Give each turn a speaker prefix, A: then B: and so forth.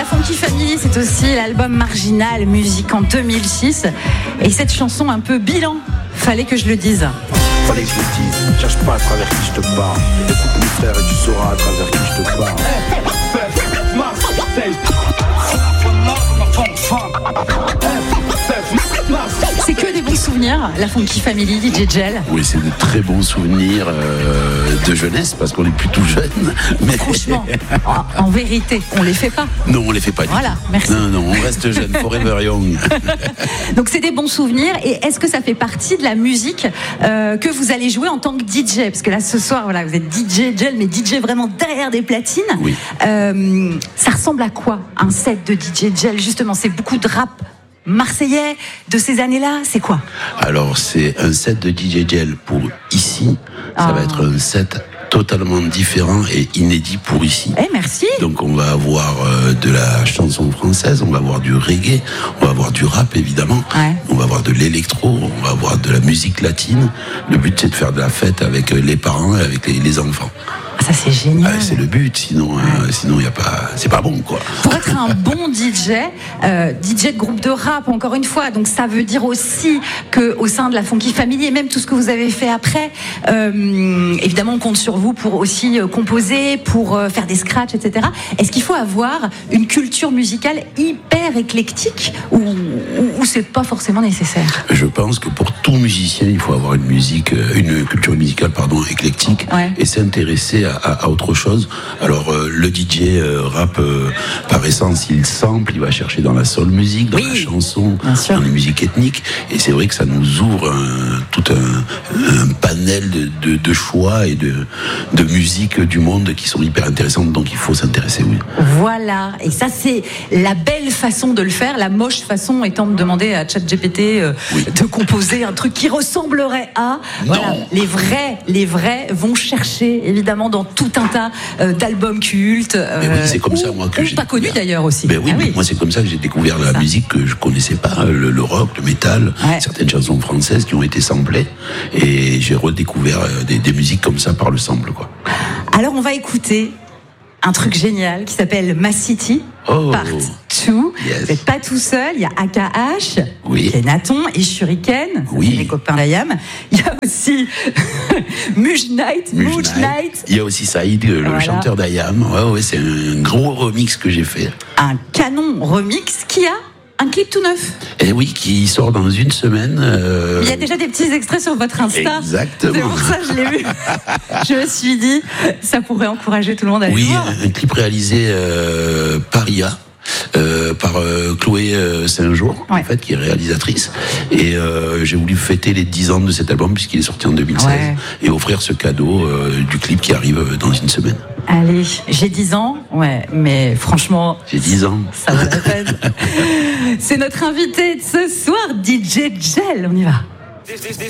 A: La Funky Family, c'est aussi l'album Marginal, musique en 2006. Et cette chanson un peu bilan, fallait que je le dise.
B: Fallait que je le dise, cherche pas à travers qui je te parle. Écoute mes frères et tu sauras à travers qui je te parle.
A: C'est que des bons souvenirs, la Funky Family, DJ Gel.
C: Oui, c'est de très bons souvenirs de jeunesse, parce qu'on est plutôt jeunes. Mais
A: franchement, en vérité, on les fait pas.
C: Non, on les fait pas.
A: Voilà, merci.
C: Non, on reste jeune, forever young.
A: Donc c'est des bons souvenirs. Et est-ce que ça fait partie de la musique que vous allez jouer en tant que DJ? Parce que là, ce soir, voilà, vous êtes DJ Gel, mais DJ vraiment derrière des platines.
C: Oui.
A: Ça ressemble à quoi, un set de DJ Gel? Justement, c'est beaucoup de rap marseillais de ces années-là, c'est quoi?
C: Alors, c'est un set de DJ Gel pour ici. Ça va être un set totalement différent et inédit pour ici.
A: Merci.
C: Donc on va avoir de la chanson française, on va avoir du reggae, on va avoir du rap évidemment, on va avoir de l'électro, on va avoir de la musique latine. Le but c'est de faire de la fête avec les parents et avec les enfants.
A: Ça c'est génial.
C: C'est le but, sinon y a pas, c'est pas bon quoi.
A: Pour être un bon DJ, DJ de groupe de rap encore une fois, donc ça veut dire aussi que au sein de la Funky Family et même tout ce que vous avez fait après, évidemment on compte sur vous pour aussi composer, pour faire des scratchs, etc. Est-ce qu'il faut avoir une culture musicale hyper éclectique ou c'est pas forcément nécessaire?
C: Je pense que pour tout musicien, il faut avoir une culture musicale éclectique et s'intéresser à autre chose. Alors le DJ rap par essence il sample, il va chercher dans la soul music, dans la chanson, dans les musiques ethniques, et c'est vrai que ça nous ouvre tout un panel de choix et de musique du monde qui sont hyper intéressantes, donc il faut s'intéresser, oui.
A: Voilà, et ça c'est la belle façon de le faire, la moche façon étant de demander à ChatGPT de composer un truc qui ressemblerait à... Voilà, les vrais vont chercher évidemment dans tout un tas d'albums cultes.
C: Oui, c'est comme ça moi que j'ai
A: pas connu d'ailleurs aussi.
C: Oui, moi c'est comme ça que j'ai découvert la musique que je connaissais pas, le rock, le métal, certaines chansons françaises qui ont été samplées, et j'ai redécouvert des musiques comme ça par le sample quoi.
A: Alors on va écouter un truc génial qui s'appelle Ma City Part 2. Vous n'êtes pas tout seul, il y a AKH, Kenaton et Shuriken, c'est mes copains d'Ayam. Il y a aussi Muj Knight.
C: Il y a aussi Saïd, le chanteur d'Ayam. C'est un gros remix que j'ai fait.
A: Un canon remix qui a un clip tout neuf.
C: Et oui, qui sort dans une semaine.
A: Il y a déjà des petits extraits sur votre Insta.
C: Exactement.
A: C'est pour ça que je l'ai vu. Je me suis dit, ça pourrait encourager tout le monde à aller voir.
C: Oui, un clip réalisé par IA. Par Chloé Saint-Jour, en fait, qui est réalisatrice, et j'ai voulu fêter les 10 ans de cet album puisqu'il est sorti en 2016 et offrir ce cadeau du clip qui arrive dans une semaine.
A: Allez, j'ai 10 ans, mais franchement,
C: j'ai 10 ans,
A: ça vaut la peine. C'est notre invité de ce soir, DJ Gel, on y va.
D: This